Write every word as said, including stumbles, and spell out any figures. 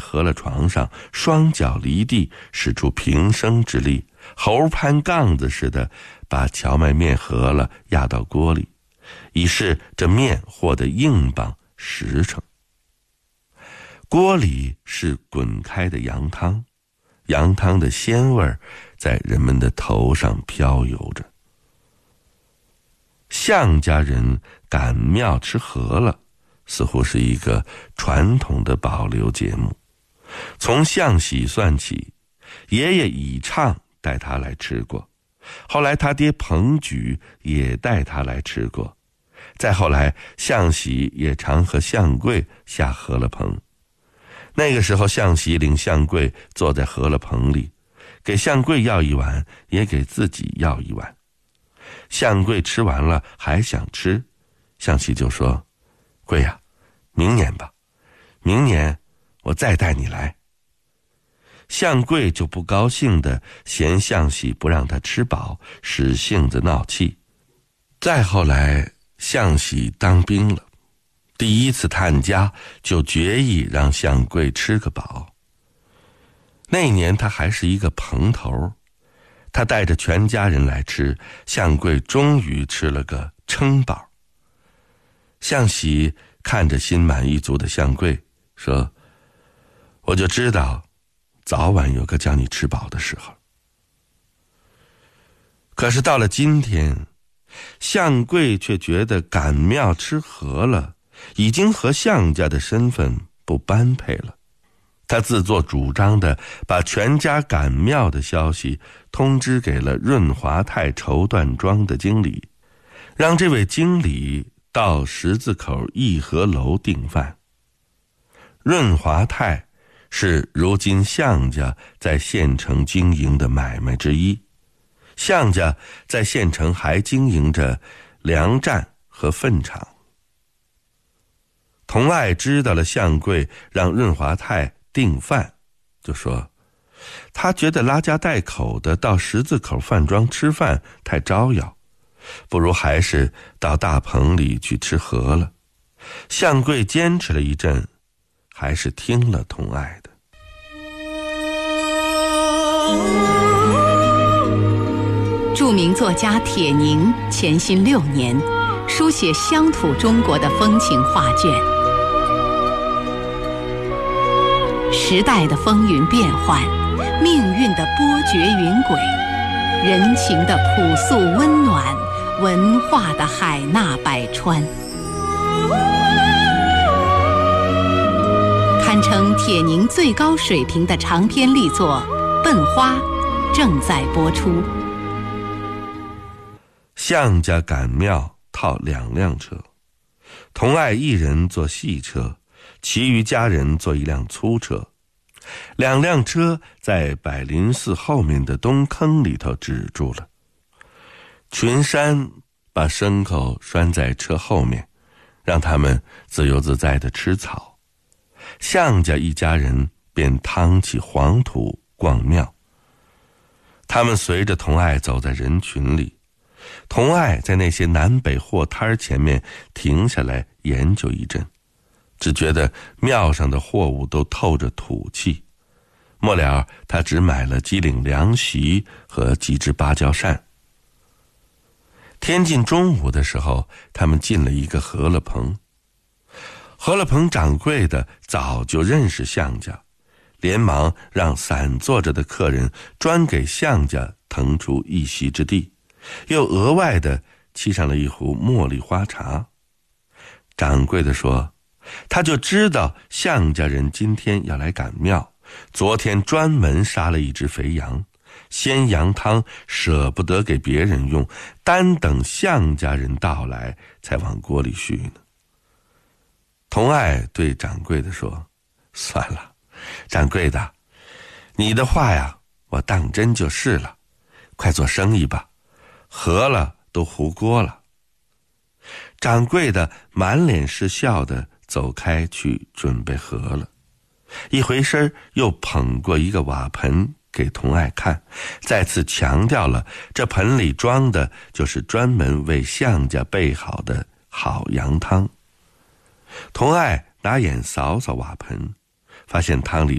河了床上，双脚离地，使出平生之力，猴攀杠子似的把荞麦面和了压到锅里，以示这面和得硬邦实诚。锅里是滚开的羊汤，羊汤的鲜味在人们的头上飘游着。项家人赶庙吃河了，似乎是一个传统的保留节目。从项喜算起，爷爷以畅带他来吃过，后来他爹彭举也带他来吃过，再后来项喜也常和项贵下河了棚。那个时候项喜领项贵坐在河了棚里，给项贵要一碗，也给自己要一碗。项贵吃完了还想吃，项喜就说：贵呀，明年吧，明年我再带你来。项贵就不高兴的嫌项喜不让他吃饱，使性子闹气。再后来项喜当兵了，第一次探家就决意让项贵吃个饱。那年他还是一个蓬头，他带着全家人来吃，项贵终于吃了个撑饱。项喜看着心满意足的项贵说：我就知道早晚有个叫你吃饱的时候。可是到了今天，项贵却觉得赶庙吃河了已经和项家的身份不般配了。他自作主张的把全家赶庙的消息通知给了润华泰绸缎庄的经理，让这位经理到十字口义和楼订饭。润华泰是如今项家在县城经营的买卖之一，项家在县城还经营着粮站和粪场。童爱知道了项贵让润华泰订饭，就说他觉得拉家带口的到十字口饭庄吃饭太招摇，不如还是到大棚里去吃河了。项贵坚持了一阵，还是听了童爱的。 著名作家铁凝潜心六年，书写乡土中国的风情画卷。时代的风云变幻，命运的波谲云诡，人情的朴素温暖，文化的海纳百川，堪称铁凝最高水平的长篇力作《笨花》正在播出。 项家赶庙套两辆车，童爱一人坐细车，其余家人坐一辆粗车。两辆车在百灵寺后面的东坑里头止住了。群山把牲口拴在车后面，让他们自由自在地吃草。项家一家人便趟起黄土逛庙。他们随着童爱走在人群里，童爱在那些南北货摊前面停下来研究一阵，只觉得庙上的货物都透着土气。末了他只买了几领凉席和几只芭蕉扇。天近中午的时候，他们进了一个河了棚。河了棚掌柜的早就认识项家，连忙让散坐着的客人专给项家腾出一席之地，又额外的沏上了一壶茉莉花茶。掌柜的说，他就知道项家人今天要来赶庙，昨天专门杀了一只肥羊，鲜羊汤舍不得给别人用，单等项家人到来才往锅里续呢。童爱对掌柜的说，算了，掌柜的，你的话呀我当真就是了，快做生意吧，合了都糊锅了。掌柜的满脸是笑的走开去准备合了，一回身又捧过一个瓦盆给童爱看，再次强调了这盆里装的就是专门为项家备好的好羊汤。童爱拿眼扫扫瓦盆，发现汤里